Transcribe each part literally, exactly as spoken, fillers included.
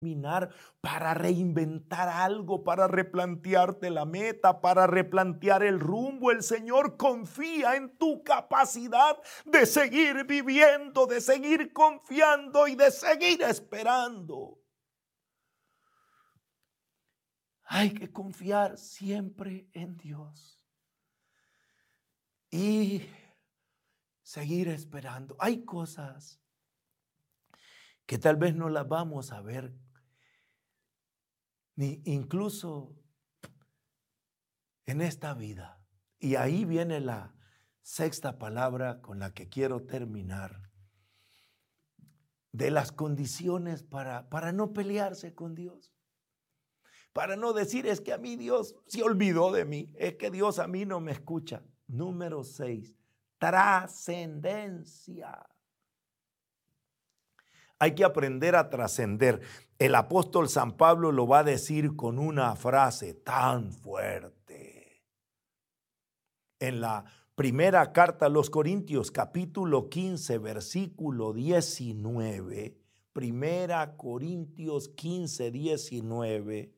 para reinventar algo, para replantearte la meta, para replantear el rumbo. El Señor confía en tu capacidad de seguir viviendo, de seguir confiando y de seguir esperando. Hay que confiar siempre en Dios y seguir esperando. Hay cosas que tal vez no las vamos a ver, ni incluso en esta vida. Y ahí viene la sexta palabra con la que quiero terminar. De las condiciones para, para no pelearse con Dios. Para no decir, es que a mí Dios se olvidó de mí. Es que Dios a mí no me escucha. Número seis, trascendencia. Hay que aprender a trascender. El apóstol San Pablo lo va a decir con una frase tan fuerte. En la primera carta a los Corintios, capítulo quince, versículo diecinueve. Primera Corintios quince, diecinueve.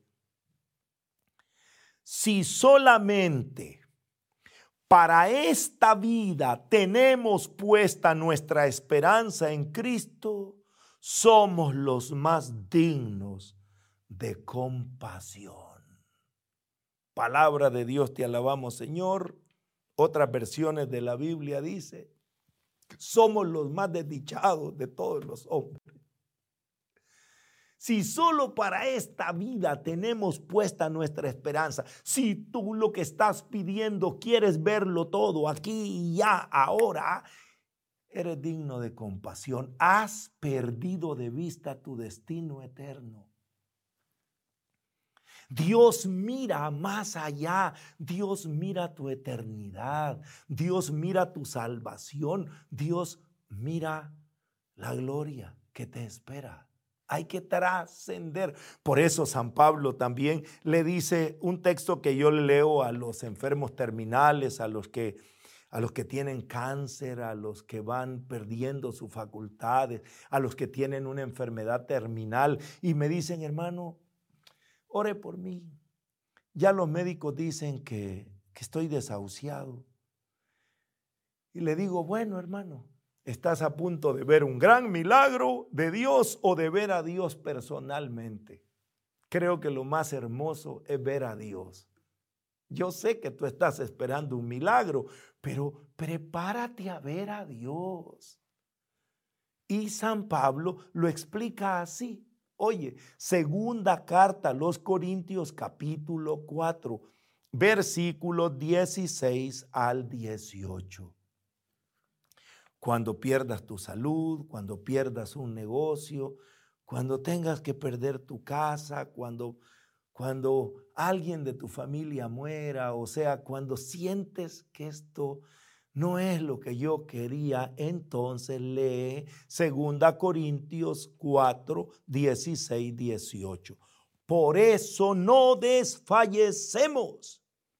Si solamente para esta vida tenemos puesta nuestra esperanza en Cristo, somos los más dignos de compasión. Palabra de Dios, te alabamos, Señor. Otras versiones de la Biblia dice, somos los más desdichados de todos los hombres. Si solo para esta vida tenemos puesta nuestra esperanza, si tú lo que estás pidiendo quieres verlo todo aquí y ya, ahora, eres digno de compasión. Has perdido de vista tu destino eterno. Dios mira más allá. Dios mira tu eternidad. Dios mira tu salvación. Dios mira la gloria que te espera. Hay que trascender. Por eso San Pablo también le dice un texto que yo le leo a los enfermos terminales, a los que a los que tienen cáncer, a los que van perdiendo sus facultades, a los que tienen una enfermedad terminal y me dicen, hermano, ore por mí. Ya los médicos dicen que, que estoy desahuciado. Y le digo, bueno, hermano, estás a punto de ver un gran milagro de Dios o de ver a Dios personalmente. Creo que lo más hermoso es ver a Dios. Yo sé que tú estás esperando un milagro, pero prepárate a ver a Dios. Y San Pablo lo explica así. Oye, segunda carta a los Corintios capítulo cuatro, versículos dieciséis al dieciocho. Cuando pierdas tu salud, cuando pierdas un negocio, cuando tengas que perder tu casa, cuando... Cuando alguien de tu familia muera, o sea, cuando sientes que esto no es lo que yo quería, entonces lee segunda Corintios cuatro, dieciséis, dieciocho. Por eso no desfallecemos.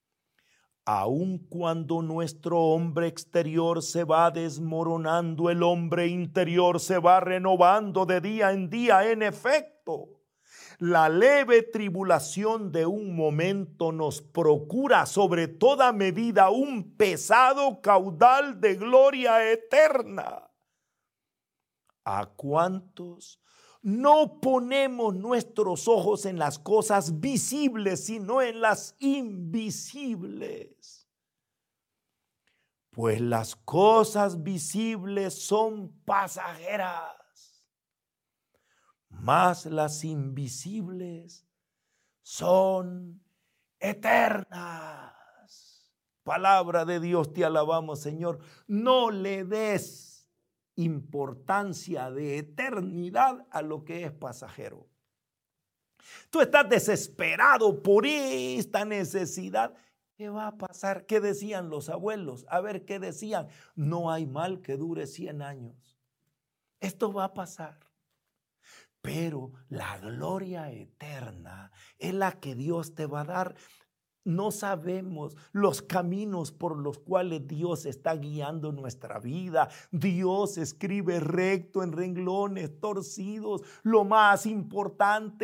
Aun cuando nuestro hombre exterior se va desmoronando, el hombre interior se va renovando de día en día. En efecto, la leve tribulación de un momento nos procura sobre toda medida un pesado caudal de gloria eterna. ¿A cuántos no ponemos nuestros ojos en las cosas visibles, sino en las invisibles? Pues las cosas visibles son pasajeras, mas las invisibles son eternas. Palabra de Dios, te alabamos, Señor. No le des importancia de eternidad a lo que es pasajero. Tú estás desesperado por esta necesidad. ¿Qué va a pasar? ¿Qué decían los abuelos? A ver, ¿qué decían? No hay mal que dure cien años. Esto va a pasar. Pero la gloria eterna es la que Dios te va a dar. no sabemos los caminos por los cuales Dios está guiando nuestra vida. Dios escribe recto en renglones torcidos. Lo más importante